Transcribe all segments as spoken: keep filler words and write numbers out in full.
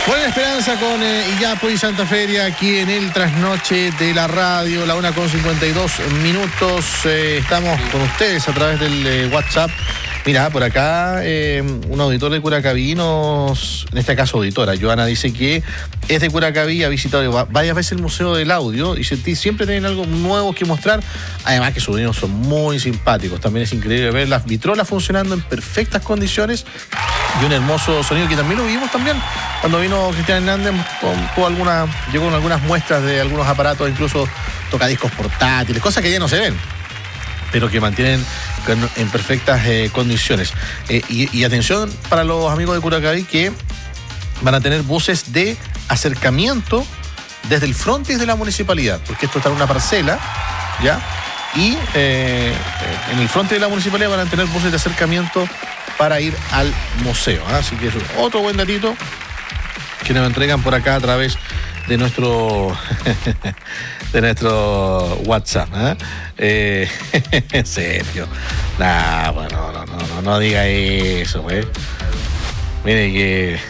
Buena Esperanza con eh, Iyapo y Santa Feria aquí en el trasnoche de la radio, la una con cincuenta y dos minutos. Eh, estamos con ustedes a través del eh, WhatsApp. Mira, por acá eh, un auditor de Curacaví nos, en este caso auditora, Joana, dice que es de Curacaví, ha visitado varias veces el Museo del Audio y siempre tienen algo nuevo que mostrar. Además que sus niños son muy simpáticos. También es increíble ver las vitrolas funcionando en perfectas condiciones y un hermoso sonido que también lo vimos también cuando vino Cristian Hernández, con, con alguna, llegó con algunas muestras de algunos aparatos, incluso tocadiscos portátiles, cosas que ya no se ven, pero que mantienen con, en perfectas eh, condiciones. Eh, y, y atención para los amigos de Curacaví que van a tener buses de acercamiento desde el frontis de la municipalidad, porque esto está en una parcela, ¿ya? Y eh, en el frontis de la municipalidad van a tener buses de acercamiento para ir al museo, ¿eh? Así que es otro buen datito que nos entregan por acá a través de nuestro de nuestro WhatsApp, ¿eh? Eh, Sergio, nah, bueno, no, no, no, no diga eso, güey. Mire que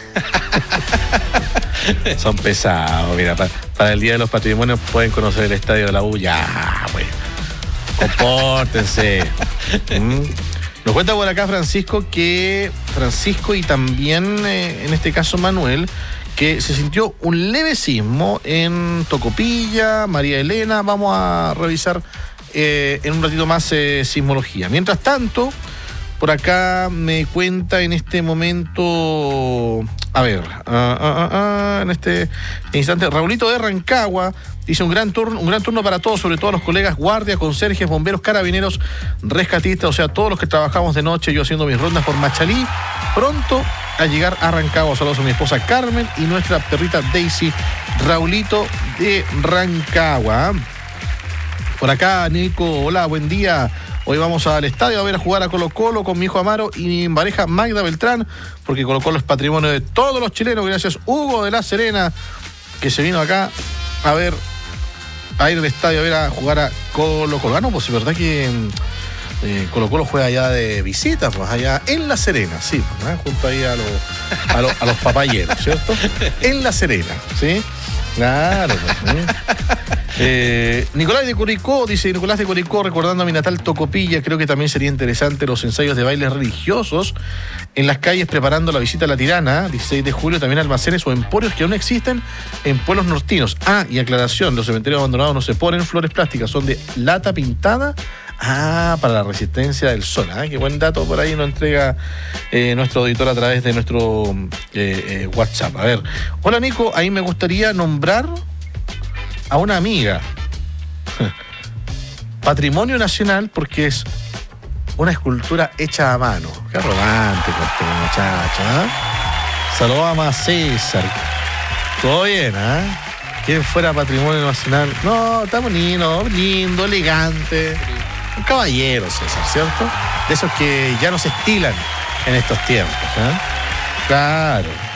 son pesados. Mira, para, para el Día de los Patrimonios pueden conocer el estadio de la U. Ya, güey. Compórtense. ¿Mm? Nos cuenta por acá Francisco que Francisco y también eh, en este caso Manuel, que se sintió un leve sismo en Tocopilla, María Elena. Vamos a revisar eh, en un ratito más eh, sismología. Mientras tanto, por acá me cuenta en este momento, a ver, uh, uh, uh, uh, en este instante, Raulito de Rancagua dice un gran turno, un gran turno para todos, sobre todo los colegas guardias, conserjes, bomberos, carabineros, rescatistas, o sea, todos los que trabajamos de noche, yo haciendo mis rondas por Machalí, pronto a llegar a Rancagua. Saludos a mi esposa Carmen y nuestra perrita Daisy. Raulito de Rancagua. Por acá, Nico, hola, buen día. Hoy vamos al estadio a ver a jugar a Colo Colo con mi hijo Amaro y mi pareja Magda Beltrán, porque Colo Colo es patrimonio de todos los chilenos. Gracias, Hugo de La Serena, que se vino acá a ver, a ir al estadio a ver a jugar a Colo Colo. Ah, no, pues es verdad que eh, Colo Colo juega allá de visita, pues allá en La Serena, sí, ¿eh? Junto ahí a los, a los, a los papayeros, ¿cierto? En La Serena, ¿sí? Claro, pues, ¿eh? Eh, Nicolás de Curicó, dice Nicolás de Curicó, recordando a mi natal Tocopilla, creo que también sería interesante los ensayos de bailes religiosos en las calles preparando la visita a la Tirana, dieciséis de julio, también almacenes o emporios que aún existen en pueblos nortinos. Ah, y aclaración, los cementerios abandonados no se ponen flores plásticas, son de lata pintada. Ah, para la resistencia del sol. ¿eh? Qué buen dato por ahí nos entrega eh, nuestro auditor a través de nuestro eh, eh, WhatsApp. A ver, hola Nico, ahí me gustaría nombrar a una amiga. Patrimonio nacional porque es una escultura hecha a mano. Qué romántico este muchacho, ¿eh? Saludos a César. Todo bien, ¿eh? ¿Quién fuera patrimonio nacional? No, está bonito, lindo, elegante. Un caballero, César, ¿cierto? De esos que ya no se estilan en estos tiempos, ¿eh? Claro.